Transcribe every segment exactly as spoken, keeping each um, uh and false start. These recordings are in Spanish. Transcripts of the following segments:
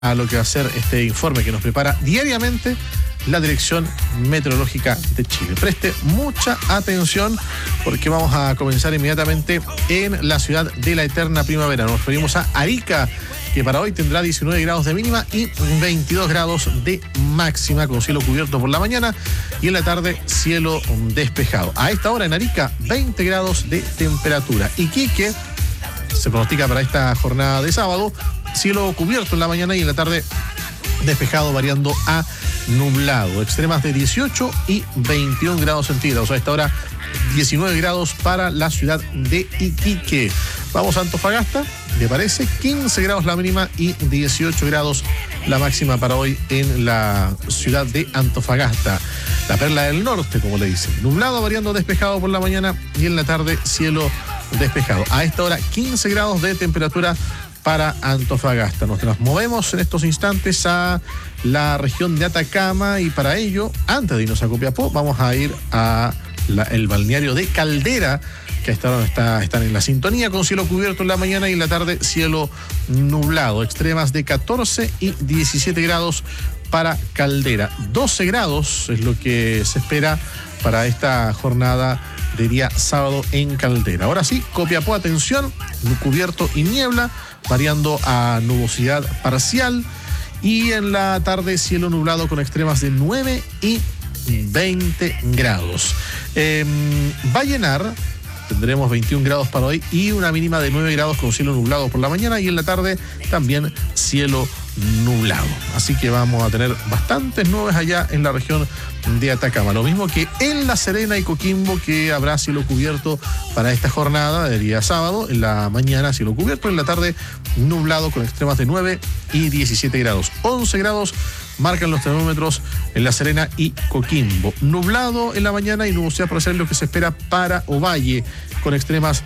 a lo que va a ser este informe que nos prepara diariamente la Dirección Meteorológica de Chile. Preste mucha atención porque vamos a comenzar inmediatamente en la ciudad de la eterna primavera. Nos referimos a Arica, que para hoy tendrá diecinueve grados de mínima y veintidós grados de máxima, con cielo cubierto por la mañana y en la tarde cielo despejado. A esta hora en Arica, veinte grados de temperatura. Iquique se pronostica para esta jornada de sábado cielo cubierto en la mañana y en la tarde despejado, variando a nublado. Extremas de dieciocho y veintiún grados centígrados. A esta hora diecinueve grados para la ciudad de Iquique. Vamos a Antofagasta, ¿le parece? quince grados la mínima y dieciocho grados la máxima para hoy en la ciudad de Antofagasta. La perla del norte, como le dicen. Nublado, variando despejado por la mañana y en la tarde cielo despejado. A esta hora quince grados de temperatura para Antofagasta. Nos movemos en estos instantes a la región de Atacama y para ello, antes de irnos a Copiapó, vamos a ir a la, el balneario de Caldera, que hasta ahora está, están en la sintonía, con cielo cubierto en la mañana y en la tarde cielo nublado. Extremas de catorce y diecisiete grados para Caldera. doce grados es lo que se espera para esta jornada de día sábado en Caldera. Ahora sí, Copiapó, atención, cubierto y niebla, variando a nubosidad parcial y en la tarde cielo nublado con extremas de nueve y veinte grados. Eh, Vallenar, tendremos veintiún grados para hoy y una mínima de nueve grados con cielo nublado por la mañana y en la tarde también cielo nublado. Así que vamos a tener bastantes nubes allá en la región de Atacama. Lo mismo que en La Serena y Coquimbo, que habrá cielo cubierto para esta jornada de día sábado. En la mañana cielo cubierto, en la tarde nublado con extremas de nueve y diecisiete grados. once grados marcan los termómetros en La Serena y Coquimbo. Nublado en la mañana y nubosidad parcial lo que se espera para Ovalle, con extremas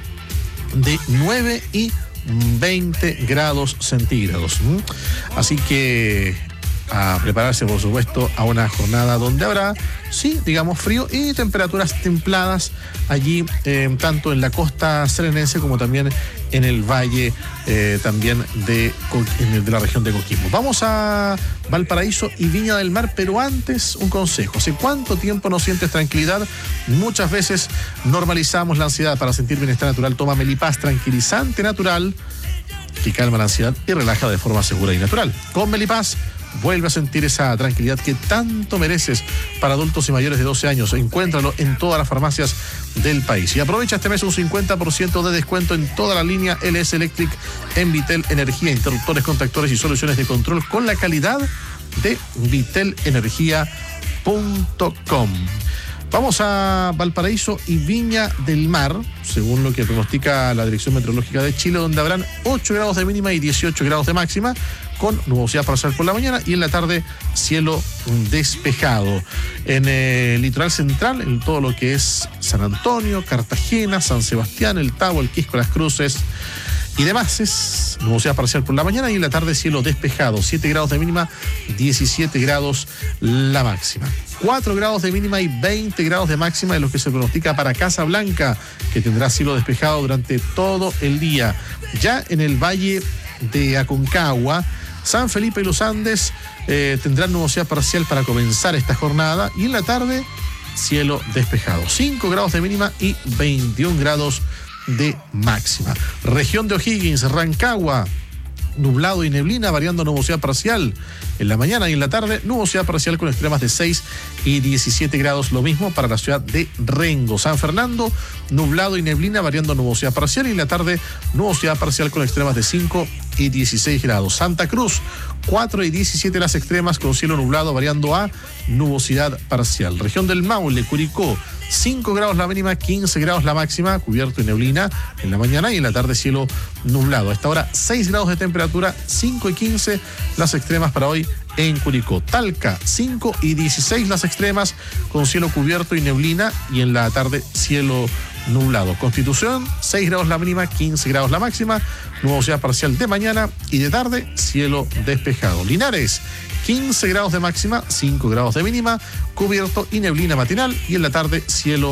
de nueve y veinte grados centígrados. Así que a prepararse, por supuesto, a una jornada donde habrá, sí, digamos, frío y temperaturas templadas allí, eh, tanto en la costa serenense como también en el valle eh, también de, de la región de Coquimbo. Vamos a Valparaíso y Viña del Mar, pero antes un consejo. ¿Hace cuánto tiempo no sientes tranquilidad? Muchas veces normalizamos la ansiedad. Para sentir bienestar natural, toma Melipaz, tranquilizante natural que calma la ansiedad y relaja de forma segura y natural. Con Melipaz vuelve a sentir esa tranquilidad que tanto mereces. Para adultos y mayores de doce años, encuéntralo en todas las farmacias del país. Y aprovecha este mes un cincuenta por ciento de descuento en toda la línea L S Electric en Vitel Energía, interruptores, contactores y soluciones de control con la calidad de vitel energía punto com. Vamos a Valparaíso y Viña del Mar, según lo que pronostica la Dirección Meteorológica de Chile, donde habrán ocho grados de mínima y dieciocho grados de máxima, con nubosidad parcial por la mañana y en la tarde cielo despejado. En el litoral central, en todo lo que es San Antonio, Cartagena, San Sebastián, El Tabo, El Quisco, Las Cruces y demás, es nubosidad parcial por la mañana y en la tarde cielo despejado. siete grados de mínima, diecisiete grados la máxima. cuatro grados de mínima y veinte grados de máxima es lo que se pronostica para Casablanca, que tendrá cielo despejado durante todo el día. Ya en el valle de Aconcagua, San Felipe y Los Andes eh, tendrán nubosidad parcial para comenzar esta jornada y en la tarde cielo despejado. cinco grados de mínima y veintiún grados de máxima. Región de O'Higgins, Rancagua, nublado y neblina, variando a nubosidad parcial en la mañana y en la tarde nubosidad parcial con extremas de seis y diecisiete grados. Lo mismo para la ciudad de Rengo. San Fernando, nublado y neblina, variando a nubosidad parcial y en la tarde nubosidad parcial con extremas de cinco y dieciséis grados. Santa Cruz, cuatro y diecisiete las extremas con cielo nublado, variando a nubosidad parcial. Región del Maule, Curicó, cinco grados la mínima, quince grados la máxima, cubierto y neblina en la mañana y en la tarde cielo nublado. A esta hora seis grados de temperatura, cinco y quince las extremas para hoy en Curicó. Talca, cinco y dieciséis las extremas con cielo cubierto y neblina y en la tarde cielo nublado. Constitución, seis grados la mínima, quince grados la máxima, nubosidad parcial de mañana y de tarde cielo despejado. Linares, quince grados de máxima, cinco grados de mínima, cubierto y neblina matinal y en la tarde cielo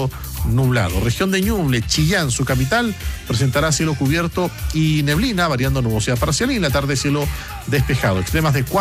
nublado. Región de Ñuble, Chillán, su capital, presentará cielo cubierto y neblina, variando nubosidad parcial, y en la tarde cielo despejado. Extremas de